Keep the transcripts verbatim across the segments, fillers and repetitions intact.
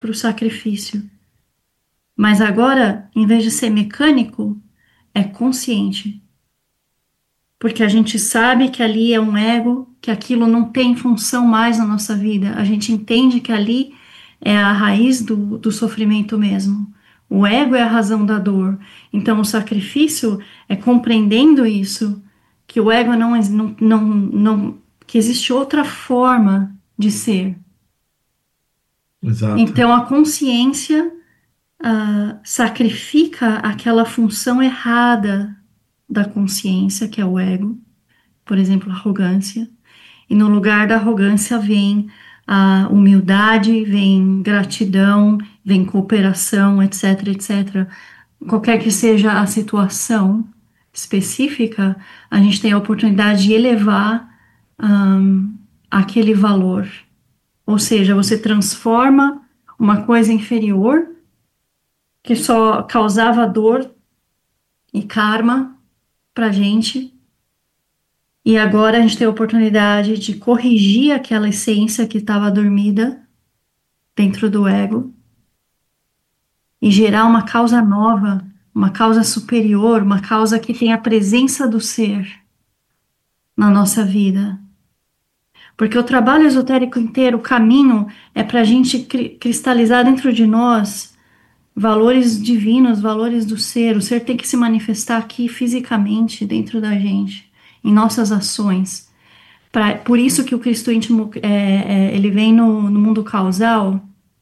para o sacrifício. Mas agora, em vez de ser mecânico, é consciente. Porque a gente sabe que ali é um ego, que aquilo não tem função mais na nossa vida. A gente entende que ali é a raiz do, do sofrimento mesmo. O ego é a razão da dor. Então, o sacrifício é compreendendo isso, que o ego não, não, não, não que existe outra forma de ser. Exato. Então, a consciência ah, sacrifica aquela função errada da consciência, que é o ego, por exemplo, a arrogância, e no lugar da arrogância vem a humildade, vem gratidão, vem cooperação, etc, etcétera. Qualquer que seja a situação específica, a gente tem a oportunidade de elevar um, aquele valor. Ou seja, você transforma uma coisa inferior que só causava dor e karma pra gente. E agora a gente tem a oportunidade de corrigir aquela essência que estava dormida dentro do ego e gerar uma causa nova, uma causa superior, uma causa que tem a presença do ser na nossa vida. Porque o trabalho esotérico inteiro, o caminho, é para a gente cri- cristalizar dentro de nós valores divinos, valores do ser. O ser tem que se manifestar aqui fisicamente dentro da gente, em nossas ações. Pra, por isso que o Cristo íntimo é, é, ele vem no, no mundo causal,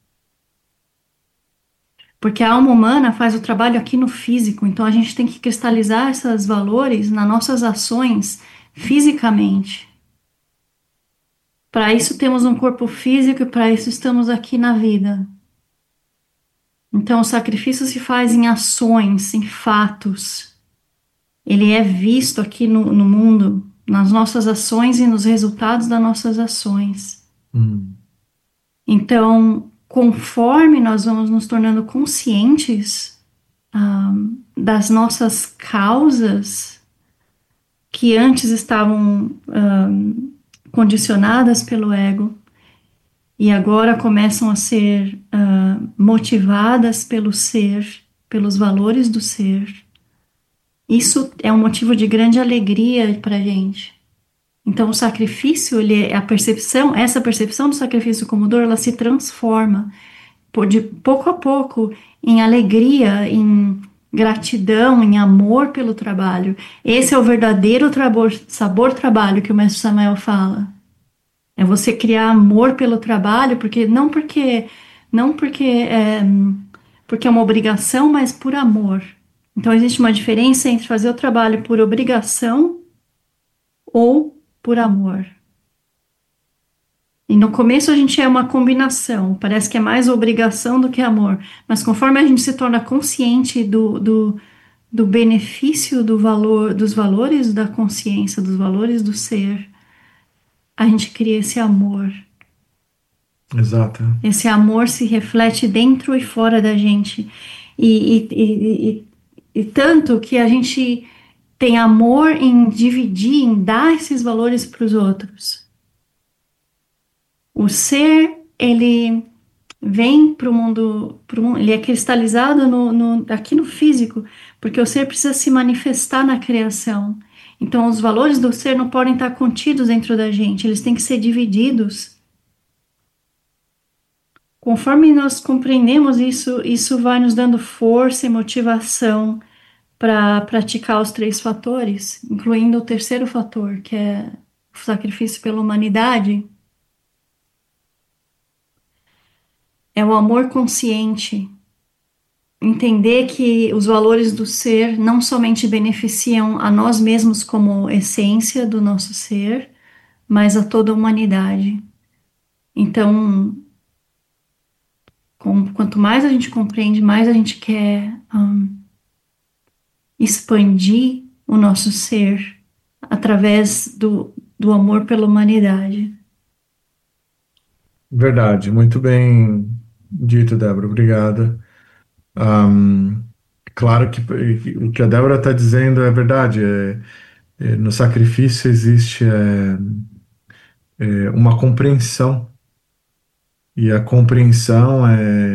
porque a alma humana faz o trabalho aqui no físico, então a gente tem que cristalizar esses valores nas nossas ações fisicamente. Para isso temos um corpo físico e para isso estamos aqui na vida. Então o sacrifício se faz em ações, em fatos. Ele é visto aqui no, no mundo, nas nossas ações e nos resultados das nossas ações. Hum. Então, conforme nós vamos nos tornando conscientes ah, das nossas causas que antes estavam ah, condicionadas pelo ego e agora começam a ser ah, motivadas pelo ser, pelos valores do ser, isso é um motivo de grande alegria para a gente. Então, o sacrifício, ele é a percepção, essa percepção do sacrifício como dor, ela se transforma de pouco a pouco em alegria, em gratidão, em amor pelo trabalho. Esse é o verdadeiro sabor, sabor trabalho que o mestre Samael fala. É você criar amor pelo trabalho, porque não porque não porque é, porque é uma obrigação, mas por amor. Então existe uma diferença entre fazer o trabalho por obrigação ou por amor. E no começo a gente é uma combinação, parece que é mais obrigação do que amor, mas conforme a gente se torna consciente do, do, do benefício do valor, dos valores da consciência, dos valores do ser, a gente cria esse amor. Exato. Esse amor se reflete dentro e fora da gente. E, e, e, e, e tanto que a gente tem amor em dividir, em dar esses valores para os outros. O ser, ele vem para o mundo, pro mundo, ele é cristalizado no, no, aqui no físico, porque o ser precisa se manifestar na criação. Então, os valores do ser não podem estar contidos dentro da gente, eles têm que ser divididos. Conforme nós compreendemos isso, isso vai nos dando força e motivação para praticar os três fatores, incluindo o terceiro fator, que é o sacrifício pela humanidade. É o amor consciente. Entender que os valores do ser não somente beneficiam a nós mesmos como essência do nosso ser, mas a toda a humanidade. Então, com, quanto mais a gente compreende, mais a gente quer um, expandir o nosso ser através do, do amor pela humanidade. Verdade, muito bem dito, Débora, obrigada. Ahm, claro que o que a Débora está dizendo é verdade. É, é, no sacrifício existe é, é, uma compreensão, e a compreensão é